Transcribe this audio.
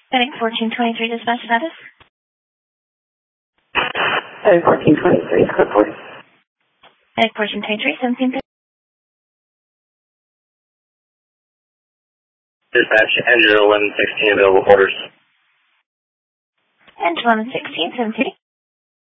Heading 1423, dispatch status. Heading 1423, code 40. Heading 1423, 1730. Dispatch, engine 1116, available orders. Engine 1116, 730.